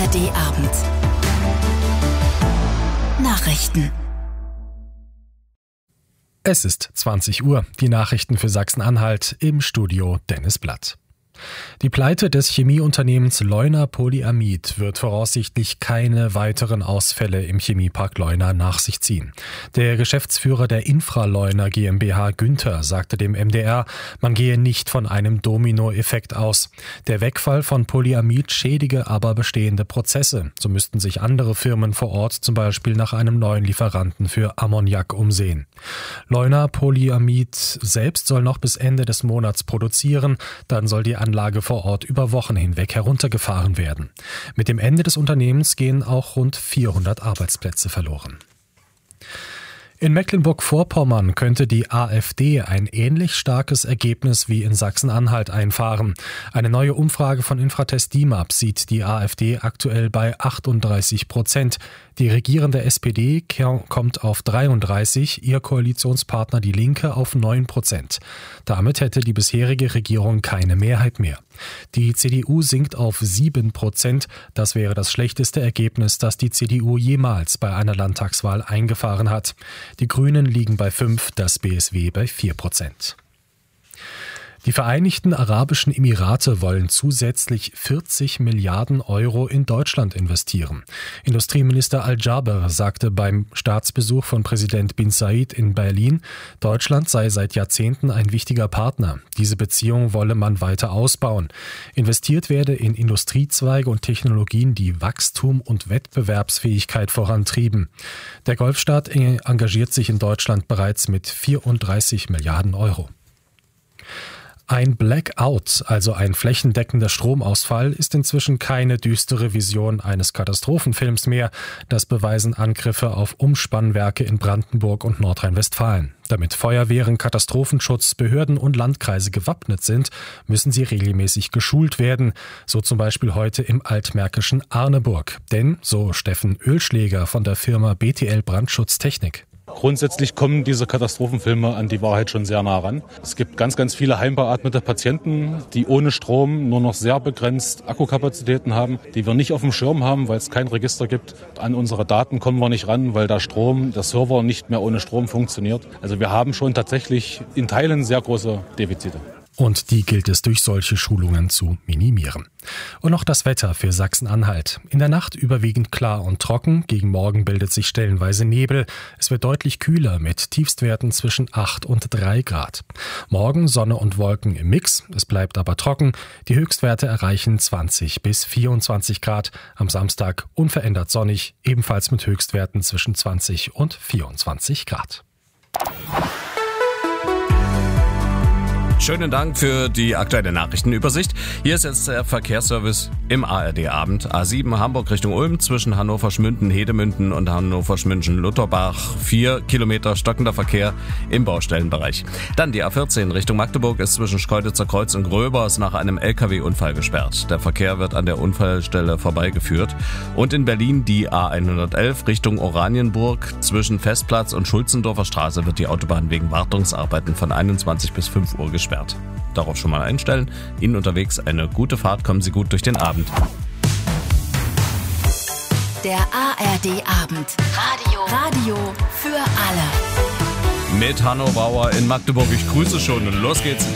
ARD-Abend. Nachrichten. Es ist 20 Uhr. Die Nachrichten für Sachsen-Anhalt, im Studio Dennis Blatt. Die Pleite des Chemieunternehmens Leuna Polyamid wird voraussichtlich keine weiteren Ausfälle im Chemiepark Leuna nach sich ziehen. Der Geschäftsführer der Infra-Leuna GmbH Günther sagte dem MDR, man gehe nicht von einem Dominoeffekt aus. Der Wegfall von Polyamid schädige aber bestehende Prozesse. So müssten sich andere Firmen vor Ort zum Beispiel nach einem neuen Lieferanten für Ammoniak umsehen. Leuna Polyamid selbst soll noch bis Ende des Monats produzieren, dann soll die Anlage vor Ort über Wochen hinweg heruntergefahren werden. Mit dem Ende des Unternehmens gehen auch rund 400 Arbeitsplätze verloren. In Mecklenburg-Vorpommern könnte die AfD ein ähnlich starkes Ergebnis wie in Sachsen-Anhalt einfahren. Eine neue Umfrage von Infratest DIMAP sieht die AfD aktuell bei 38%. Die regierende SPD kommt auf 33%, ihr Koalitionspartner Die Linke auf 9%. Damit hätte die bisherige Regierung keine Mehrheit mehr. Die CDU sinkt auf 7%. Das wäre das schlechteste Ergebnis, das die CDU jemals bei einer Landtagswahl eingefahren hat. Die Grünen liegen bei 5%, das BSW bei 4%. Die Vereinigten Arabischen Emirate wollen zusätzlich 40 Milliarden Euro in Deutschland investieren. Industrieminister Al-Jaber sagte beim Staatsbesuch von Präsident bin Zayed in Berlin, Deutschland sei seit Jahrzehnten ein wichtiger Partner. Diese Beziehung wolle man weiter ausbauen. Investiert werde in Industriezweige und Technologien, die Wachstum und Wettbewerbsfähigkeit vorantrieben. Der Golfstaat engagiert sich in Deutschland bereits mit 34 Milliarden Euro. Ein Blackout, also ein flächendeckender Stromausfall, ist inzwischen keine düstere Vision eines Katastrophenfilms mehr. Das beweisen Angriffe auf Umspannwerke in Brandenburg und Nordrhein-Westfalen. Damit Feuerwehren, Katastrophenschutz, Behörden und Landkreise gewappnet sind, müssen sie regelmäßig geschult werden. So zum Beispiel heute im altmärkischen Arneburg. Denn, so Steffen Ölschläger von der Firma BTL Brandschutztechnik: Grundsätzlich kommen diese Katastrophenfilme an die Wahrheit schon sehr nah ran. Es gibt ganz, ganz viele heimbeatmete Patienten, die ohne Strom nur noch sehr begrenzt Akkukapazitäten haben, die wir nicht auf dem Schirm haben, weil es kein Register gibt. An unsere Daten kommen wir nicht ran, weil der Server nicht mehr ohne Strom funktioniert. Also wir haben schon tatsächlich in Teilen sehr große Defizite. Und die gilt es durch solche Schulungen zu minimieren. Und noch das Wetter für Sachsen-Anhalt. In der Nacht überwiegend klar und trocken. Gegen Morgen bildet sich stellenweise Nebel. Es wird deutlich kühler mit Tiefstwerten zwischen 8 und 3 Grad. Morgen Sonne und Wolken im Mix. Es bleibt aber trocken. Die Höchstwerte erreichen 20 bis 24 Grad. Am Samstag unverändert sonnig, ebenfalls mit Höchstwerten zwischen 20 und 24 Grad. Schönen Dank für die aktuelle Nachrichtenübersicht. Hier ist jetzt der Verkehrsservice im ARD-Abend. A7 Hamburg Richtung Ulm zwischen Hannover-Schmünden-Hedemünden und Hannover-Schmünchen-Lutterbach. 4 Kilometer stockender Verkehr im Baustellenbereich. Dann die A14 Richtung Magdeburg ist zwischen Schkeuditzer Kreuz und Gröbers nach einem LKW-Unfall gesperrt. Der Verkehr wird an der Unfallstelle vorbeigeführt. Und in Berlin die A111 Richtung Oranienburg zwischen Festplatz und Schulzendorfer Straße wird die Autobahn wegen Wartungsarbeiten von 21 bis 5 Uhr gesperrt. Darauf schon mal einstellen. Ihnen unterwegs eine gute Fahrt, kommen Sie gut durch den Abend. Der ARD-Abend. Radio für alle. Mit Hanno Bauer in Magdeburg. Ich grüße schon und los geht's.